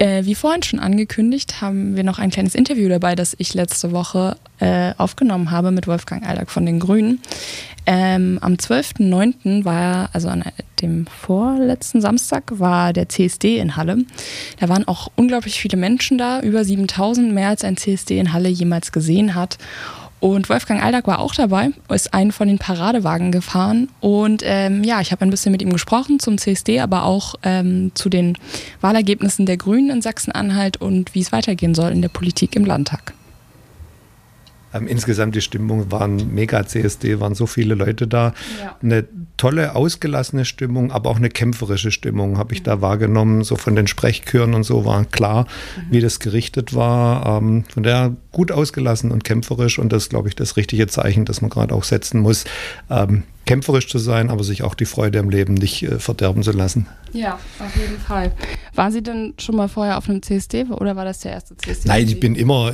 Wie vorhin schon angekündigt, haben wir noch ein kleines Interview dabei, das ich letzte Woche aufgenommen habe mit Wolfgang Aldag von den Grünen. Am 12.09. war, also an dem vorletzten Samstag, war der CSD in Halle. Da waren auch unglaublich viele Menschen da, über 7.000, mehr als ein CSD in Halle jemals gesehen hat. Und Wolfgang Aldag war auch dabei, ist einen von den Paradewagen gefahren. Und ich habe ein bisschen mit ihm gesprochen zum CSD, aber auch zu den Wahlergebnissen der Grünen in Sachsen-Anhalt und wie es weitergehen soll in der Politik im Landtag. Insgesamt die Stimmung war ein Mega-CSD, waren so viele Leute da. Ja. Eine tolle, ausgelassene Stimmung, aber auch eine kämpferische Stimmung habe ich da wahrgenommen. So von den Sprechchören und so war klar, wie das gerichtet war. Von daher gut ausgelassen und kämpferisch, und das ist, glaube ich, das richtige Zeichen, das man gerade auch setzen muss. Kämpferisch zu sein, aber sich auch die Freude am Leben nicht verderben zu lassen. Ja, auf jeden Fall. Waren Sie denn schon mal vorher auf einem CSD oder war das der erste CSD? Nein, ich bin immer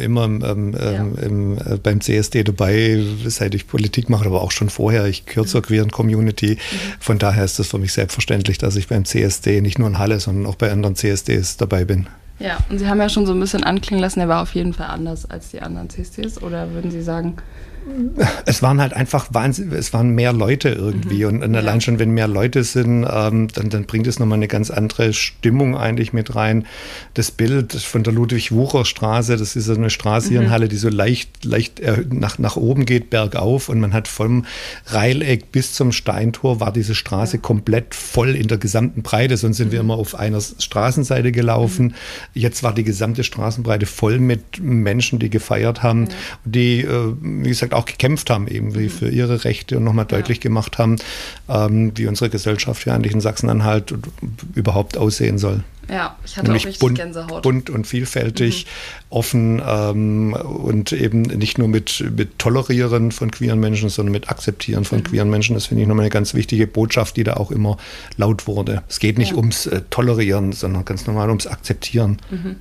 beim CSD dabei, seit ich Politik mache, aber auch schon vorher. Ich gehöre zur queeren Community. Von daher ist es für mich selbstverständlich, dass ich beim CSD nicht nur in Halle, sondern auch bei anderen CSDs dabei bin. Ja, und Sie haben ja schon so ein bisschen anklingen lassen, er war auf jeden Fall anders als die anderen CSDs, oder würden Sie sagen? Es waren halt einfach es waren mehr Leute irgendwie, und allein schon, wenn mehr Leute sind, dann bringt es nochmal eine ganz andere Stimmung eigentlich mit rein. Das Bild von der Ludwig-Wucher-Straße, das ist so eine Straße hier in Halle, die so leicht nach oben geht, bergauf, und man hat vom Reileck bis zum Steintor war diese Straße komplett voll in der gesamten Breite, sonst sind wir immer auf einer Straßenseite gelaufen. Jetzt war die gesamte Straßenbreite voll mit Menschen, die gefeiert haben, die, wie gesagt, auch gekämpft haben eben für ihre Rechte und nochmal deutlich gemacht haben, wie unsere Gesellschaft hier eigentlich in Sachsen-Anhalt überhaupt aussehen soll. Ja, ich hatte nämlich auch richtig Gänsehaut. Bunt und vielfältig, offen, und eben nicht nur mit Tolerieren von queeren Menschen, sondern mit Akzeptieren von queeren Menschen. Das finde ich nochmal eine ganz wichtige Botschaft, die da auch immer laut wurde. Es geht nicht ums Tolerieren, sondern ganz normal ums Akzeptieren.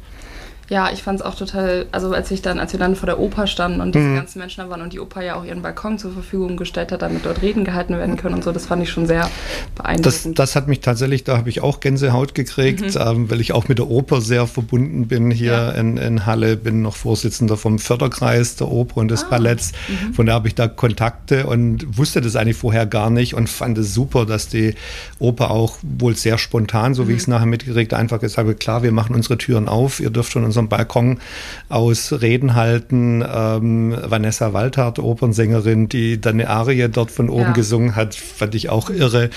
Ja, ich fand es auch total, also als wir dann vor der Oper standen und diese ganzen Menschen da waren und die Oper ja auch ihren Balkon zur Verfügung gestellt hat, damit dort Reden gehalten werden können und so, das fand ich schon sehr beeindruckend. Das hat mich tatsächlich, da habe ich auch Gänsehaut gekriegt, weil ich auch mit der Oper sehr verbunden bin hier in Halle, bin noch Vorsitzender vom Förderkreis der Oper und des Balletts. Von daher habe ich da Kontakte und wusste das eigentlich vorher gar nicht und fand es super, dass die Oper auch wohl sehr spontan, so wie ich es nachher mitgekriegt, einfach gesagt habe, klar, wir machen unsere Türen auf, ihr dürft von unserem Balkon aus Reden halten. Vanessa Waltert, Opernsängerin, die dann eine Arie dort von oben gesungen hat, fand ich auch irre.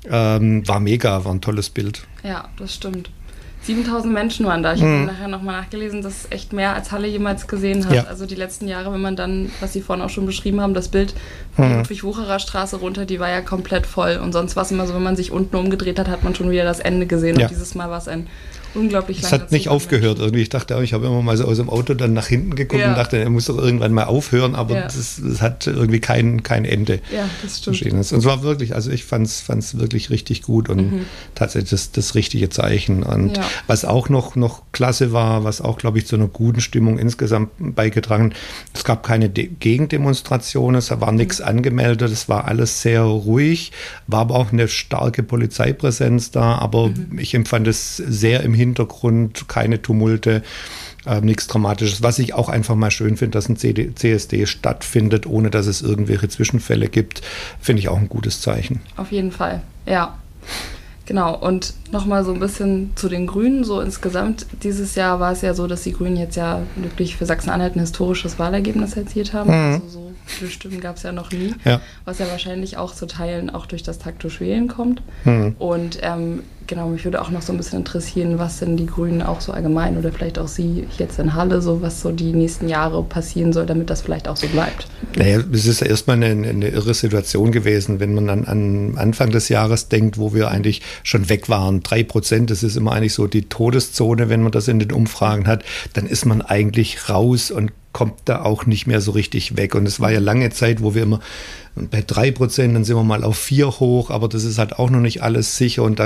War mega, war ein tolles Bild. Ja, das stimmt. 7.000 Menschen waren da. Ich habe nachher nochmal nachgelesen, das ist echt mehr, als Halle jemals gesehen hat. Ja. Also die letzten Jahre, wenn man dann, was Sie vorhin auch schon beschrieben haben, das Bild von der Ludwig-Wucherer Straße runter, die war ja komplett voll. Und sonst war es immer so, wenn man sich unten umgedreht hat, hat man schon wieder das Ende gesehen. Und dieses Mal war es ein unglaublich langer Es hat nicht aufgehört irgendwie. Ich dachte, ich habe immer mal so aus dem Auto dann nach hinten geguckt und dachte, er muss doch irgendwann mal aufhören, aber das hat irgendwie kein Ende. Ja, das stimmt. Und es war wirklich, also ich fand es wirklich richtig gut und tatsächlich das richtige Zeichen. Und was auch noch klasse war, was auch, glaube ich, zu einer guten Stimmung insgesamt beigetragen, es gab keine Gegendemonstrationen, es war nichts angemeldet, es war alles sehr ruhig, war aber auch eine starke Polizeipräsenz da, aber ich empfand es sehr im Hintergrund, keine Tumulte, nichts Dramatisches. Was ich auch einfach mal schön finde, dass ein CSD stattfindet, ohne dass es irgendwelche Zwischenfälle gibt, finde ich auch ein gutes Zeichen. Auf jeden Fall, ja. Genau, und nochmal so ein bisschen zu den Grünen. So insgesamt dieses Jahr war es ja so, dass die Grünen jetzt ja wirklich für Sachsen-Anhalt ein historisches Wahlergebnis erzielt haben. Also so viele Stimmen gab es ja noch nie, was ja wahrscheinlich auch zu Teilen auch durch das taktisch Wählen kommt. Und genau, mich würde auch noch so ein bisschen interessieren, was denn die Grünen auch so allgemein oder vielleicht auch Sie jetzt in Halle, so was so die nächsten Jahre passieren soll, damit das vielleicht auch so bleibt. Naja, es ist ja erstmal eine irre Situation gewesen, wenn man dann an Anfang des Jahres denkt, wo wir eigentlich schon weg waren. 3%, das ist immer eigentlich so die Todeszone, wenn man das in den Umfragen hat, dann ist man eigentlich raus und kommt da auch nicht mehr so richtig weg. Und es war ja lange Zeit, wo wir immer bei 3%, dann sind wir mal auf 4 hoch, aber das ist halt auch noch nicht alles sicher und da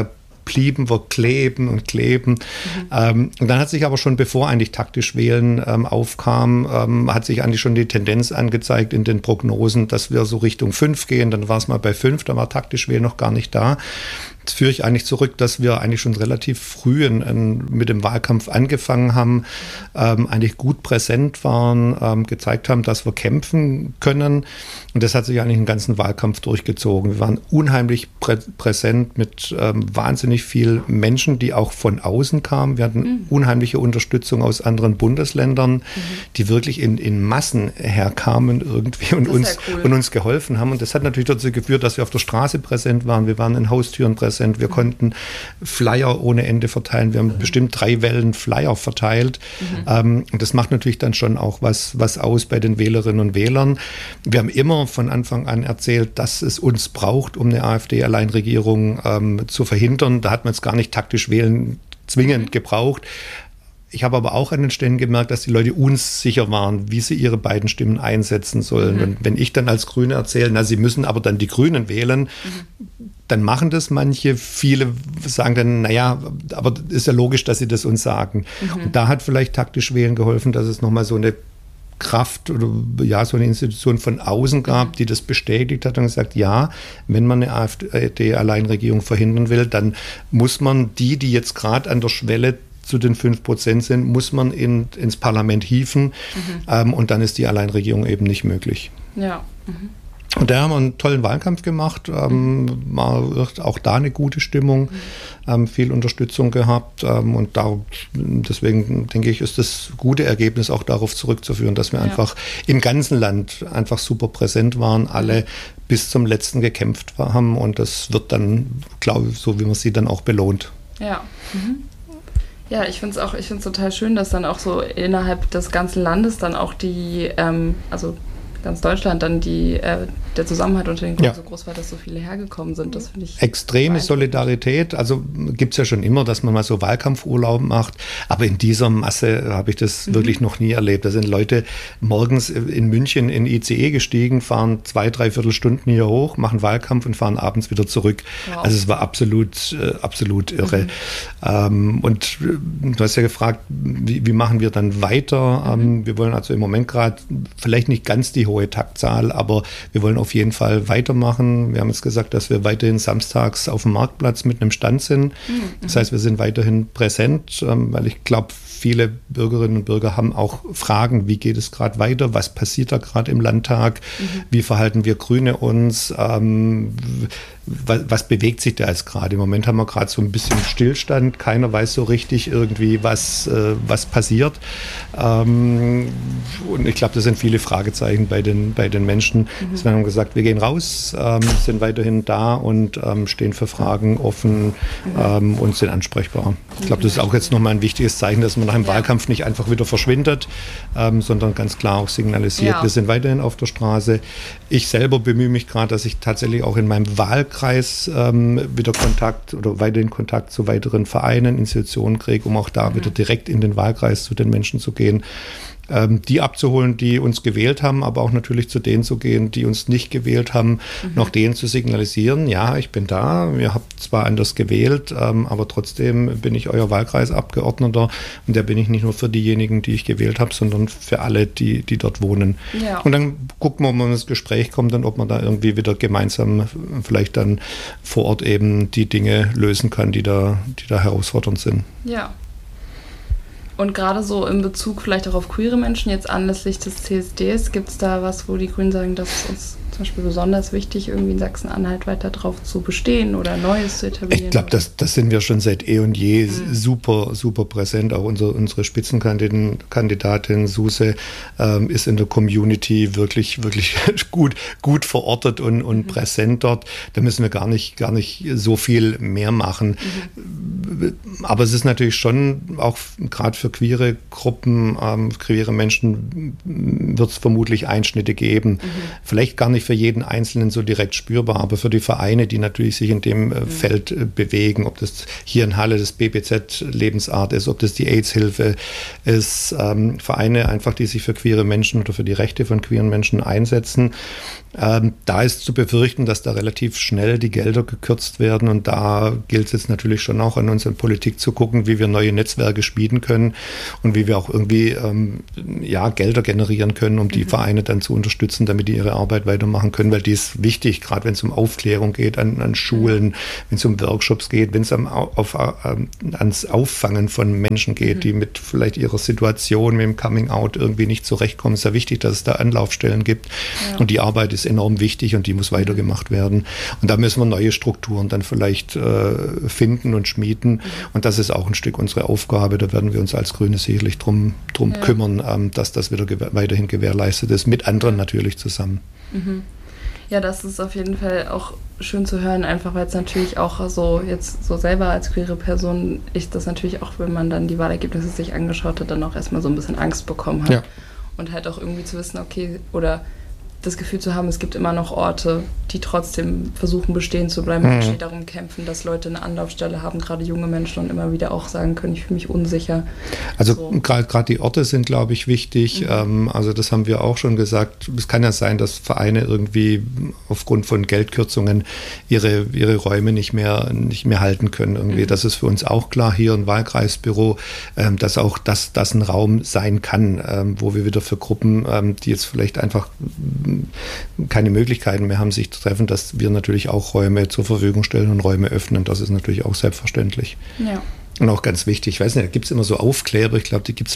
blieben wir kleben und kleben. Und dann hat sich aber schon, bevor eigentlich taktisch Wählen aufkam, hat sich eigentlich schon die Tendenz angezeigt in den Prognosen, dass wir so Richtung 5 gehen. Dann war es mal bei 5, da war taktisch Wählen noch gar nicht da. Das führe ich eigentlich zurück, dass wir eigentlich schon relativ früh mit dem Wahlkampf angefangen haben, eigentlich gut präsent waren, gezeigt haben, dass wir kämpfen können. Und das hat sich eigentlich den ganzen Wahlkampf durchgezogen. Wir waren unheimlich präsent mit wahnsinnig vielen Menschen, die auch von außen kamen. Wir hatten unheimliche Unterstützung aus anderen Bundesländern, die wirklich in Massen herkamen irgendwie und uns geholfen haben. Und das hat natürlich dazu geführt, dass wir auf der Straße präsent waren. Wir waren in Haustüren präsent. Wir konnten Flyer ohne Ende verteilen. Wir haben bestimmt 3 Wellen Flyer verteilt. Und das macht natürlich dann schon auch was aus bei den Wählerinnen und Wählern. Wir haben immer von Anfang an erzählt, dass es uns braucht, um eine AfD-Alleinregierung zu verhindern. Da hat man jetzt gar nicht taktisch wählen zwingend gebraucht. Ich habe aber auch an den Stellen gemerkt, dass die Leute unsicher waren, wie sie ihre beiden Stimmen einsetzen sollen. Und wenn ich dann als Grüne erzähle, sie müssen aber dann die Grünen wählen, dann machen das manche. Viele sagen dann, aber ist ja logisch, dass sie das uns sagen. Und da hat vielleicht taktisch wählen geholfen, dass es nochmal so eine Kraft oder so eine Institution von außen gab, die das bestätigt hat und gesagt, ja, wenn man eine AfD-Alleinregierung verhindern will, dann muss man die jetzt gerade an der Schwelle zu den 5% sind, muss man ins Parlament hieven und dann ist die Alleinregierung eben nicht möglich. Ja. Und da haben wir einen tollen Wahlkampf gemacht, war auch da eine gute Stimmung, viel Unterstützung gehabt und deswegen denke ich, ist das gute Ergebnis auch darauf zurückzuführen, dass wir einfach im ganzen Land einfach super präsent waren, alle bis zum Letzten gekämpft haben und das wird dann, glaube ich, so wie man sieht, dann auch belohnt. Ja. Ja, ich finde es total schön, dass dann auch so innerhalb des ganzen Landes dann auch also ganz Deutschland dann der Zusammenhalt unter den Gruppen so groß war, dass so viele hergekommen sind. Das finde ich extreme Solidarität. Also gibt es ja schon immer, dass man mal so Wahlkampfurlaub macht, aber in dieser Masse habe ich das wirklich noch nie erlebt. Da sind Leute morgens in München in ICE gestiegen, fahren 2-3 Stunden hier hoch, machen Wahlkampf und fahren abends wieder zurück. Wow. Also es war absolut irre. Und du hast ja gefragt, wie machen wir dann weiter? Wir wollen also im Moment gerade vielleicht nicht ganz die hohe Taktzahl, aber wir wollen auf jeden Fall weitermachen. Wir haben jetzt gesagt, dass wir weiterhin samstags auf dem Marktplatz mit einem Stand sind. Das heißt, wir sind weiterhin präsent, weil ich glaube, viele Bürgerinnen und Bürger haben auch Fragen, wie geht es gerade weiter, was passiert da gerade im Landtag, wie verhalten wir Grüne uns, was bewegt sich da jetzt gerade? Im Moment haben wir gerade so ein bisschen Stillstand, keiner weiß so richtig irgendwie, was passiert. Und ich glaube, das sind viele Fragezeichen bei den Menschen. Wir haben gesagt, wir gehen raus, sind weiterhin da und stehen für Fragen offen und sind ansprechbar. Ich glaube, das ist auch jetzt nochmal ein wichtiges Zeichen, dass man nach dem Wahlkampf nicht einfach wieder verschwindet, sondern ganz klar auch signalisiert, wir sind weiterhin auf der Straße. Ich selber bemühe mich gerade, dass ich tatsächlich auch in meinem Wahlkreis wieder weiterhin Kontakt zu weiteren Vereinen, Institutionen kriege, um auch da wieder direkt in den Wahlkreis zu den Menschen zu gehen. Die abzuholen, die uns gewählt haben, aber auch natürlich zu denen zu gehen, die uns nicht gewählt haben, noch denen zu signalisieren, ja, ich bin da, ihr habt zwar anders gewählt, aber trotzdem bin ich euer Wahlkreisabgeordneter und der bin ich nicht nur für diejenigen, die ich gewählt habe, sondern für alle, die dort wohnen. Ja. Und dann gucken wir, ob man ins Gespräch kommt und ob man da irgendwie wieder gemeinsam vielleicht dann vor Ort eben die Dinge lösen kann, die da herausfordernd sind. Ja. Und gerade so in Bezug vielleicht auch auf queere Menschen, jetzt anlässlich des CSDs, gibt es da was, wo die Grünen sagen, dass es uns zum Beispiel besonders wichtig, irgendwie in Sachsen-Anhalt weiter drauf zu bestehen oder Neues zu etablieren? Ich glaube, das sind wir schon seit eh und je super, super präsent. Auch unsere Spitzenkandidatin Suse ist in der Community wirklich, wirklich gut verortet und präsent dort. Da müssen wir gar nicht so viel mehr machen. Aber es ist natürlich schon auch gerade für queere Gruppen, queere Menschen wird es vermutlich Einschnitte geben. Vielleicht gar nicht für jeden Einzelnen so direkt spürbar, aber für die Vereine, die natürlich sich in dem Feld bewegen, ob das hier in Halle das BBZ Lebensart ist, ob das die AIDS-Hilfe ist, Vereine einfach, die sich für queere Menschen oder für die Rechte von queeren Menschen einsetzen. Da ist zu befürchten, dass da relativ schnell die Gelder gekürzt werden und da gilt es jetzt natürlich schon auch an uns in Politik zu gucken, wie wir neue Netzwerke schmieden können und wie wir auch irgendwie Gelder generieren können, um die Vereine dann zu unterstützen, damit die ihre Arbeit weitermachen können, weil die ist wichtig, gerade wenn es um Aufklärung geht, an Schulen, wenn es um Workshops geht, wenn es ans Auffangen von Menschen geht, die mit vielleicht ihrer Situation, mit dem Coming-out irgendwie nicht zurechtkommen. Es ist ja wichtig, dass es da Anlaufstellen gibt und die Arbeit ist enorm wichtig und die muss weitergemacht werden. Und da müssen wir neue Strukturen dann vielleicht finden und schmieden. Und das ist auch ein Stück unsere Aufgabe. Da werden wir uns als Grüne sicherlich drum kümmern, dass das wieder weiterhin gewährleistet ist, mit anderen natürlich zusammen. Ja, das ist auf jeden Fall auch schön zu hören, einfach weil es natürlich auch so jetzt so selber als queere Person, ich das natürlich auch, wenn man dann die Wahlergebnisse sich angeschaut hat, dann auch erstmal so ein bisschen Angst bekommen hat. Ja. Und halt auch irgendwie zu wissen, okay, oder das Gefühl zu haben, es gibt immer noch Orte, die trotzdem versuchen bestehen zu bleiben und die darum kämpfen, dass Leute eine Anlaufstelle haben, gerade junge Menschen und immer wieder auch sagen können, ich fühle mich unsicher. Also so. Gerade die Orte sind, glaube ich, wichtig. Also das haben wir auch schon gesagt. Es kann ja sein, dass Vereine irgendwie aufgrund von Geldkürzungen ihre Räume nicht mehr halten können. Irgendwie. Das ist für uns auch klar, hier im Wahlkreisbüro, dass auch das ein Raum sein kann, wo wir wieder für Gruppen, die jetzt vielleicht einfach keine Möglichkeiten mehr haben, sich zu treffen, dass wir natürlich auch Räume zur Verfügung stellen und Räume öffnen. Das ist natürlich auch selbstverständlich. Ja. Und auch ganz wichtig, ich weiß nicht, da gibt es immer so Aufkleber, ich glaube, die gibt es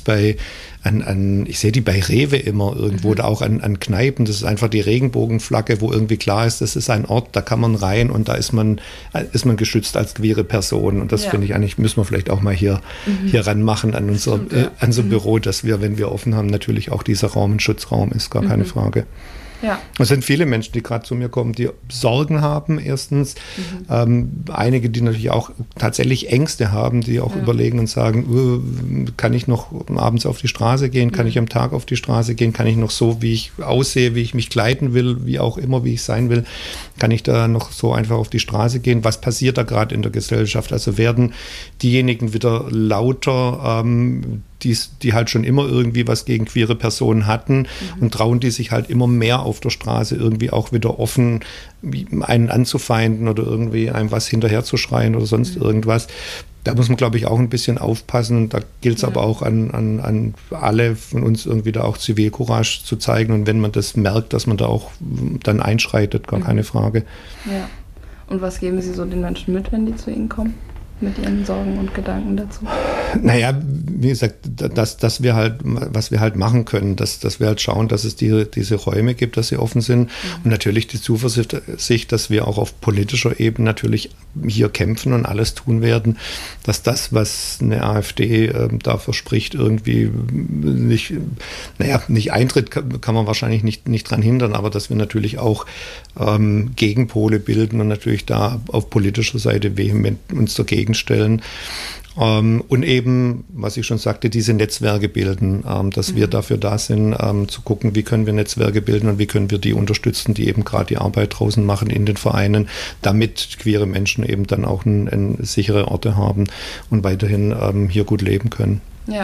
ich sehe die bei Rewe immer irgendwo, oder auch an Kneipen, das ist einfach die Regenbogenflagge, wo irgendwie klar ist, das ist ein Ort, da kann man rein und da ist man geschützt als queere Person. Und das finde ich eigentlich, müssen wir vielleicht auch mal hier ranmachen an unser Büro, dass wir, wenn wir offen haben, natürlich auch dieser Raum ein Schutzraum ist, gar keine Frage. Ja. Es sind viele Menschen, die gerade zu mir kommen, die Sorgen haben, erstens. Einige, die natürlich auch tatsächlich Ängste haben, die auch überlegen und sagen, kann ich noch abends auf die Straße gehen, kann ich am Tag auf die Straße gehen, kann ich noch so, wie ich aussehe, wie ich mich kleiden will, wie auch immer, wie ich sein will, kann ich da noch so einfach auf die Straße gehen? Was passiert da gerade in der Gesellschaft? Also werden diejenigen wieder lauter, die halt schon immer irgendwie was gegen queere Personen hatten und trauen die sich halt immer mehr auf der Straße irgendwie auch wieder offen einen anzufeinden oder irgendwie einem was hinterherzuschreien oder sonst irgendwas. Da muss man, glaube ich, auch ein bisschen aufpassen. Da gilt es aber auch an alle von uns irgendwie da auch Zivilcourage zu zeigen. Und wenn man das merkt, dass man da auch dann einschreitet, gar keine Frage. Ja. Und was geben Sie so den Menschen mit, wenn die zu Ihnen kommen? Mit Ihren Sorgen und Gedanken dazu? Naja, wie gesagt, dass wir halt, was wir halt machen können, dass wir halt schauen, dass es diese Räume gibt, dass sie offen sind und natürlich die Zuversicht, dass wir auch auf politischer Ebene natürlich hier kämpfen und alles tun werden, dass das, was eine AfD da verspricht, irgendwie nicht eintritt, kann man wahrscheinlich nicht dran hindern, aber dass wir natürlich auch Gegenpole bilden und natürlich da auf politischer Seite vehement uns dagegen stellen. Und eben, was ich schon sagte, diese Netzwerke bilden, dass wir dafür da sind, zu gucken, wie können wir Netzwerke bilden und wie können wir die unterstützen, die eben gerade die Arbeit draußen machen in den Vereinen, damit queere Menschen eben dann auch sichere Orte haben und weiterhin hier gut leben können.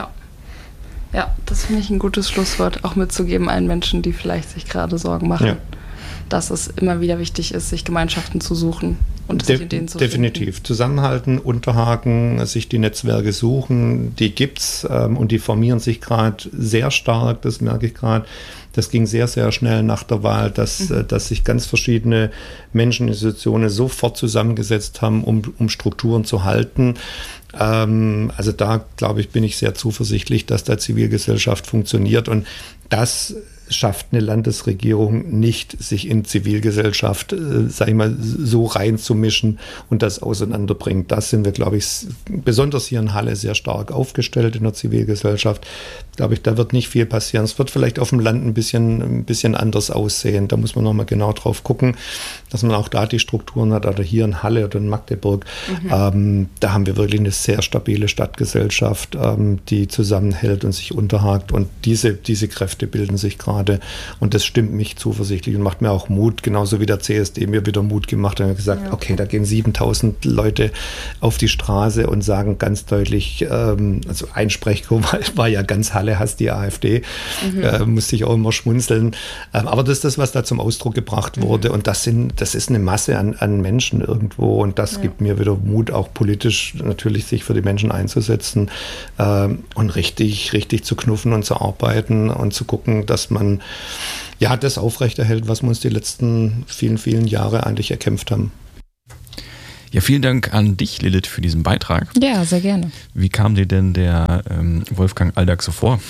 Ja, das finde ich ein gutes Schlusswort, auch mitzugeben allen Menschen, die vielleicht sich gerade Sorgen machen. Ja. Dass es immer wieder wichtig ist, sich Gemeinschaften zu suchen und sich in denen zu definitiv finden. Zusammenhalten, unterhaken, sich die Netzwerke suchen, die gibt's und die formieren sich gerade sehr stark, das merke ich gerade. Das ging sehr, sehr schnell nach der Wahl, dass sich ganz verschiedene Menscheninstitutionen sofort zusammengesetzt haben, um Strukturen zu halten. Also da, glaube ich, bin ich sehr zuversichtlich, dass da Zivilgesellschaft funktioniert und das schafft eine Landesregierung nicht, sich in Zivilgesellschaft, sag ich mal, so reinzumischen und das auseinanderbringt. Das sind wir, glaube ich, besonders hier in Halle sehr stark aufgestellt in der Zivilgesellschaft. Glaube ich, da wird nicht viel passieren. Es wird vielleicht auf dem Land ein bisschen anders aussehen. Da muss man nochmal genau drauf gucken, dass man auch da die Strukturen hat, oder hier in Halle oder in Magdeburg. Da haben wir wirklich eine sehr stabile Stadtgesellschaft, die zusammenhält und sich unterhakt und diese Kräfte bilden sich gerade. Und das stimmt mich zuversichtlich und macht mir auch Mut, genauso wie der CSD mir wieder Mut gemacht hat und gesagt, okay, da gehen 7.000 Leute auf die Straße und sagen ganz deutlich, also ein Sprechchor war ja ganz Halle, Halle hasst die AfD. Musste ich auch immer schmunzeln. Aber das ist das, was da zum Ausdruck gebracht wurde. Und das ist eine Masse an Menschen irgendwo. Und das gibt mir wieder Mut, auch politisch natürlich sich für die Menschen einzusetzen und richtig zu knuffen und zu arbeiten und zu gucken, dass man das aufrechterhält, was wir uns die letzten vielen, vielen Jahre eigentlich erkämpft haben. Ja, vielen Dank an dich, Lilith, für diesen Beitrag. Ja, sehr gerne. Wie kam dir denn der Wolfgang Aldag so vor?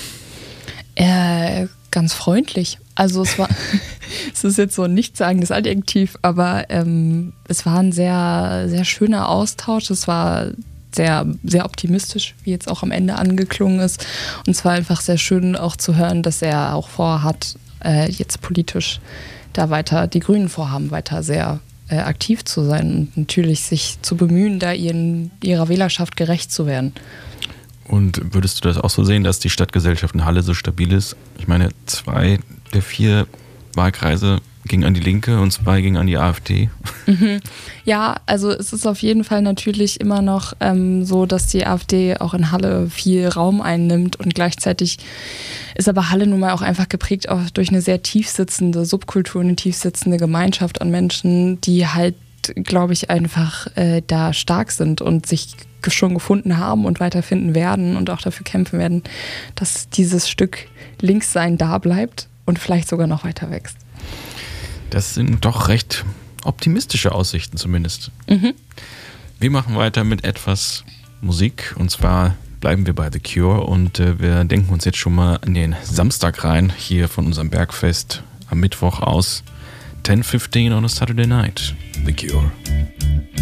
Ganz freundlich. Also es ist jetzt so ein nichtssagendes Adjektiv, aber es war ein sehr, sehr schöner Austausch. Es war sehr, sehr optimistisch, wie jetzt auch am Ende angeklungen ist. Und es war einfach sehr schön auch zu hören, dass er auch vorhat, jetzt politisch da weiter, die Grünen vorhaben, weiter sehr aktiv zu sein und natürlich sich zu bemühen, da ihrer Wählerschaft gerecht zu werden. Und würdest du das auch so sehen, dass die Stadtgesellschaft in Halle so stabil ist? Ich meine, 2 der 4 Wahlkreise gingen an die Linke und 2 gingen an die AfD. Ja, also es ist auf jeden Fall natürlich immer noch so, dass die AfD auch in Halle viel Raum einnimmt und gleichzeitig ist aber Halle nun mal auch einfach geprägt auch durch eine sehr tiefsitzende Subkultur, eine tiefsitzende Gemeinschaft an Menschen, die halt, glaube ich, einfach da stark sind und sich schon gefunden haben und weiterfinden werden und auch dafür kämpfen werden, dass dieses Stück Linkssein da bleibt und vielleicht sogar noch weiter wächst. Das sind doch recht optimistische Aussichten zumindest. Wir machen weiter mit etwas Musik und zwar bleiben wir bei The Cure und wir denken uns jetzt schon mal an den Samstag rein, hier von unserem Bergfest am Mittwoch aus. 10:15 on a Saturday night. The Cure.